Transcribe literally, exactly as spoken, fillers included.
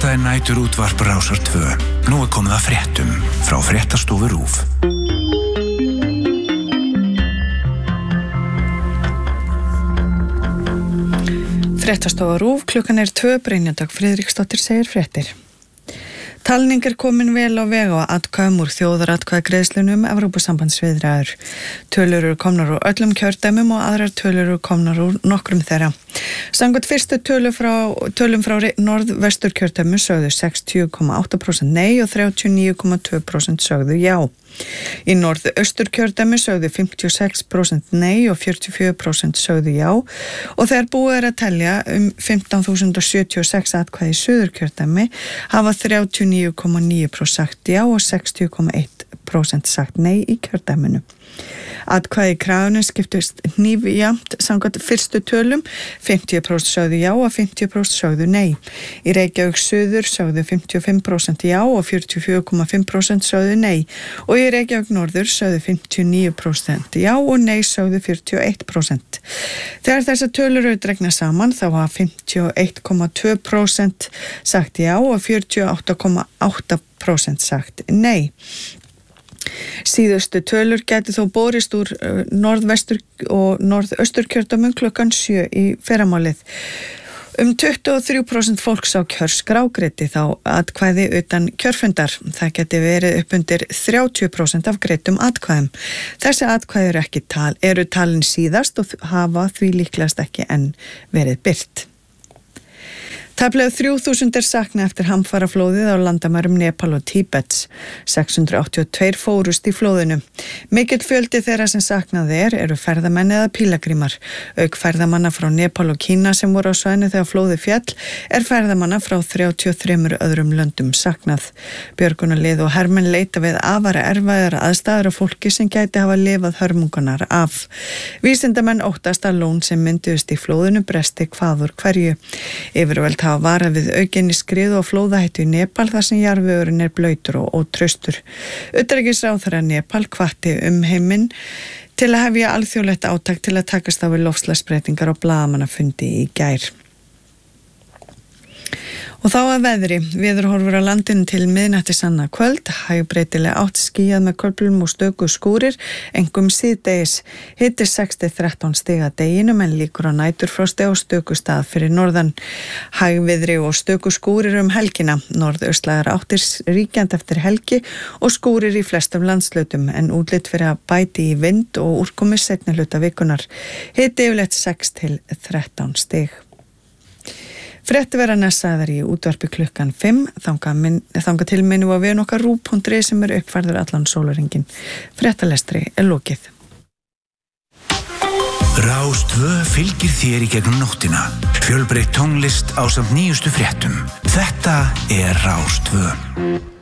Þetta er næturútvarp Rásar tvö. Nú er komið að fréttum frá fréttastofu RÚV. Fréttastofa RÚV, klukkan er tvö, Brynjadag Friðriksdóttir segir fréttir. Talning er komin vel á veg og atkvæðum úr þjóðaratkvæðagreiðslunum Evrópusambandsviðræður. Tölur eru komnar úr öllum kjördæmum og aðrar tölur eru komnar úr nokkrum þeirra. Samkvæmt fyrstu tölu frá, tölum frá norðvesturkjördæmu sögðu sextíu komma átta prósent nei og þrjátíu og níu komma tvö prósent sögðu já. Í norðausturkjördæmi sögðu fimmtíu og sex prósent nei og fjörutíu og fjögur prósent sögðu já og þegar búið er að telja um fimmtán þúsund sjötíu og sex atkvæði í suðurkjördæmi hafa þrjátíu og níu komma níu prósent sagt já og sextíu komma eitt prósent sagt nei í kjördæminu. Atkvæði í krafinu skiptust hnífjafnt samkvæmt fyrstu tölum, fimmtíu prósent sögðu já og fimmtíu prósent sögðu nei. Í Reykjavík suður sögðu fimmtíu og fimm prósent já og fjörutíu og fjögur komma fimm prósent sögðu nei og í Reykjavík norður sögðu fimmtíu og níu prósent já og nei sögðu fjörutíu og eitt prósent. Þegar þessar tölur eru dregnar saman þá hafa fimmtíu og eitt komma tvö prósent sagt já og fjörutíu og átta komma átta prósent sagt nei. Síðustu tölur gæti þó borist úr norðvestur og norðausturkjördæmum klukkan sjö í fyrramálið. Um tuttugu og þrjú prósent fólks á kjörskrá greiddi þá atkvæði utan kjörfundar. Það geti verið upp undir þrjátíu prósent af greiddum atkvæðum. Þessi atkvæði eru ekki tal, eru talin síðast og hafa því líklegast ekki enn verið birt. Tæplega þrjú þúsund er saknað eftir hamfaraflóðið á landamærum Nepal og Tíbets. sex hundruð áttatíu og tvö fórust í flóðinu. Mikill fjöldi þeirra sem saknað er eru ferðamenn eða pílagrímar. Auk ferðamanna frá Nepal og Kína sem voru á svæðinu þegar flóðið féll er ferðamanna frá þrjátíu og þremur öðrum löndum saknað. Björgunarlið og hermenn leita við afara erfiðar aðstæður af fólki sem gæti hafa lifað hörmungunar af. Vísindamenn óttast að lón sem mynduðust í flóðinu bresti hvað úr hverju. Yfirvöld hafa varað við aukinni skriðu og flóðahættu í Nepal þar sem jarðvegurinn er blautur og ótraustur. Utanríkisráðherra Nepal hvatti umheiminn til að hefja alþjóðlegt átak til að takast á við loftslagsbreytingar á blaðamannafundi í gær. Og þá að veðri, veðurhorfur á landinu til miðnættis annað kvöld, hægbreytileg átt skýjað með köflum og stöku skúrir, einkum síðdegis. Hiti sex til þrettán stig að deginum en líkur á næturfrosti og stöku stað fyrir norðan. Hægviðri og stöku skúrir um helgina, norðaustlægar áttir ríkjandi eftir helgi og skúrir í flestum landshlutum en útlit fyrir að bæti í vind og úrkomi seinni hluta vikunar. Hiti yfirleitt sex til þrettán stig. Frétti vera næssaðar í útvarpi klukkan fimm, þangað til minni á vefinn okkar rúv punktur is sem er uppfærður allan sólarhringinn. Fréttalestri er lokið. Rás tvö fylgir þér í gegnum nóttina. Fjölbreytt tónlist ásamt nýjustu fréttum. Þetta er Rás tvö.